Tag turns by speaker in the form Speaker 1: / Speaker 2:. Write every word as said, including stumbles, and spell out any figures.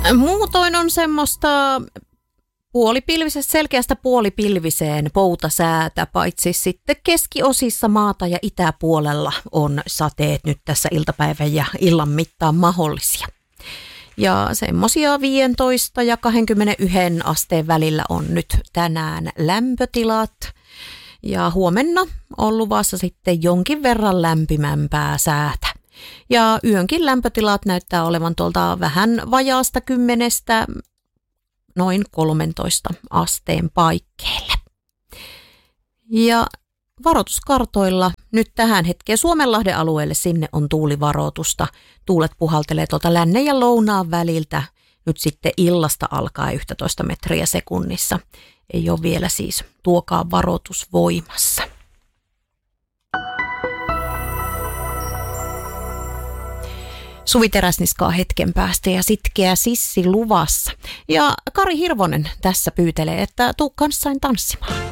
Speaker 1: Muutoin on semmoista puolipilvisestä, selkeästä puolipilviseen poutasäätä, paitsi sitten keskiosissa maata ja itäpuolella on sateet nyt tässä iltapäivän ja illan mittaan mahdollisia. Ja semmoisia viisitoista ja kaksikymmentäyksi asteen välillä on nyt tänään lämpötilat. Ja huomenna on luvassa sitten jonkin verran lämpimämpää säätä. Ja yönkin lämpötilat näyttää olevan tuolta vähän vajaasta kymmenestä noin kolmentoista asteen paikkeille. Ja varoituskartoilla nyt tähän hetkeen Suomenlahden alueelle sinne on tuulivaroitusta. Tuulet puhaltelee tuolta lännen ja lounaan väliltä nyt sitten illasta alkaa yksitoista metriä sekunnissa. Ei ole vielä siis tuokaan varoitus voimassa. Suvi Teräsniskaa hetken päästä ja sitkeä Sissi luvassa. Ja Kari Hirvonen tässä pyytelee, että tuu kanssain tanssimaan.